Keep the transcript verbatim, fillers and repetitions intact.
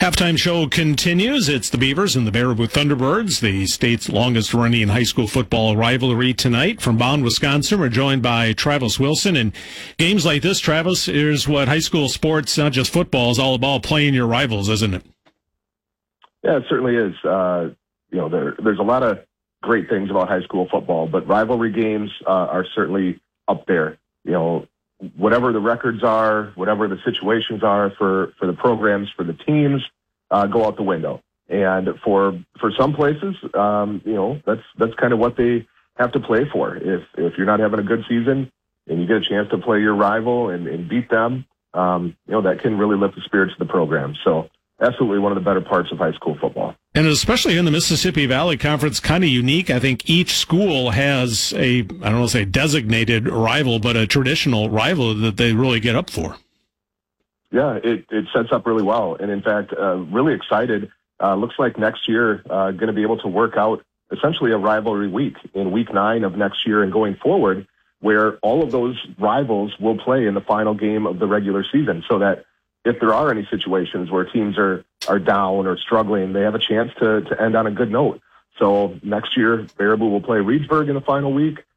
Halftime show continues. It's the Beavers and the Baraboo Thunderbirds, the state's longest-running high school football rivalry tonight. From Bound, Wisconsin, we're joined by Travis Wilson. And games like this, Travis, is what high school sports, not just football, is all about, playing your rivals, isn't it? Yeah, it certainly is. Uh, you know, there, there's a lot of great things about high school football, but rivalry games uh, are certainly up there. You know, whatever the records are, whatever the situations are for, for the programs, for the teams, uh, go out the window. And for for some places, um, you know, that's that's kind of what they have to play for. If if you're not having a good season and you get a chance to play your rival and, and beat them, um, you know, that can really lift the spirits of the program. So absolutely one of the better parts of high school football. And especially in the Mississippi Valley Conference, kind of unique. I think each school has a, I don't want to say designated rival, but a traditional rival that they really get up for. Yeah, it, it sets up really well. And in fact, uh, really excited. Uh, looks like next year uh, going to be able to work out essentially a rivalry week in week nine of next year and going forward, where all of those rivals will play in the final game of the regular season, so that if there are any situations where teams are, are down or struggling, they have a chance to, to end on a good note. So next year, Baraboo will play Reedsburg in the final week.